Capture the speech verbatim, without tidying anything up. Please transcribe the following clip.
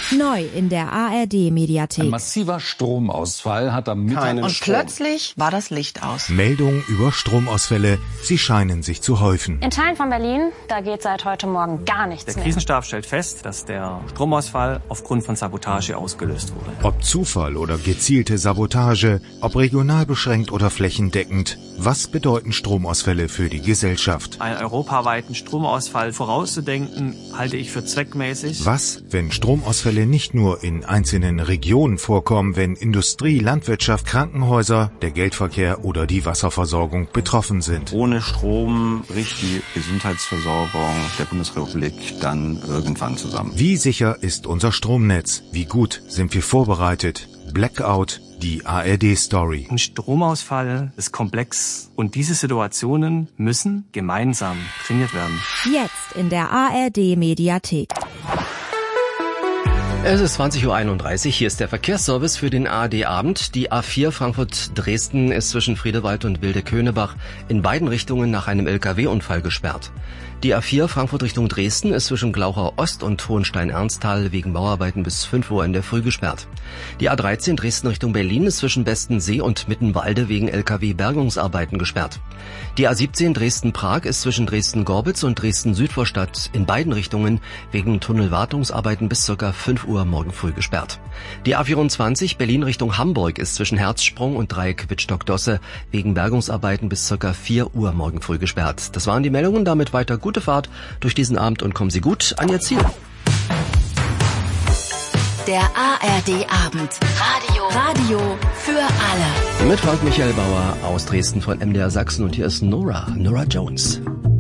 Neu in der A R D-Mediathek. Ein massiver Stromausfall hat am Mittag... Und Strom. Plötzlich war das Licht aus. Meldung über Stromausfälle. Sie scheinen sich zu häufen. In Teilen von Berlin, da geht seit heute Morgen gar nichts mehr. Der Krisenstab stellt fest, dass der Stromausfall aufgrund von Sabotage ausgelöst wurde. Ob Zufall oder gezielte Sabotage, ob regional beschränkt oder flächendeckend, was bedeuten Stromausfälle für die Gesellschaft? Einen europaweiten Stromausfall vorauszudenken, halte ich für zweckmäßig. Was, wenn Stromausfälle nicht nur in einzelnen Regionen vorkommen, wenn Industrie, Landwirtschaft, Krankenhäuser, der Geldverkehr oder die Wasserversorgung betroffen sind? Ohne Strom bricht die Gesundheitsversorgung der Bundesrepublik dann irgendwann zusammen. Wie sicher ist unser Stromnetz? Wie gut sind wir vorbereitet? Blackout, die A R D-Story. Ein Stromausfall ist komplex und diese Situationen müssen gemeinsam trainiert werden. Jetzt in der A R D-Mediathek. Es ist zwanzig Uhr einunddreißig, hier ist der Verkehrsservice für den A R D-Abend. Die A vier Frankfurt-Dresden ist zwischen Friedewald und Wilde-Köhnebach in beiden Richtungen nach einem L K W-Unfall gesperrt. Die A vier Frankfurt Richtung Dresden ist zwischen Glauchau Ost und Hohenstein-Ernsthal wegen Bauarbeiten bis fünf Uhr in der Früh gesperrt. Die A dreizehn Dresden Richtung Berlin ist zwischen Bestensee und Mittenwalde wegen L K W-Bergungsarbeiten gesperrt. Die A siebzehn Dresden-Prag ist zwischen Dresden-Gorbitz und Dresden-Südvorstadt in beiden Richtungen wegen Tunnelwartungsarbeiten bis ca. fünf Uhr morgen früh gesperrt. Die A vierundzwanzig Berlin Richtung Hamburg ist zwischen Herzsprung und Dreieck Wittstock-Dosse wegen Bergungsarbeiten bis ca. vier Uhr morgen früh gesperrt. Das waren die Meldungen, damit weiter gute Fahrt durch diesen Abend und kommen Sie gut an Ihr Ziel. Der A R D-Abend. Radio. Radio für alle. Mit Frank Michael Bauer aus Dresden von M D R Sachsen und hier ist Nora, Nora Jones.